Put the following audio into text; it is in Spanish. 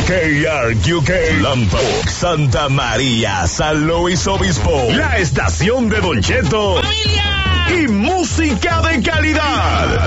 KRQK, Lampa, Santa María, San Luis Obispo, la estación de Don Cheto, ¡familia! Y música de calidad.